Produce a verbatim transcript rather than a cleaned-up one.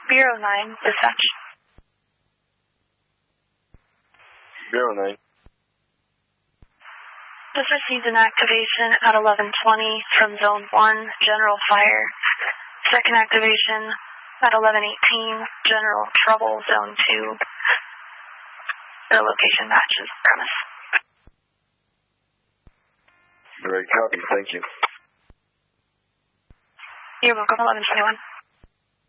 Bureau nine, dispatch. Bureau nine. Just received an activation at eleven twenty from Zone one, General Fire. Second activation at eleven eighteen, General Trouble, Zone two. Their location matches premise. Great copy, thank you. You're welcome, eleven twenty-one.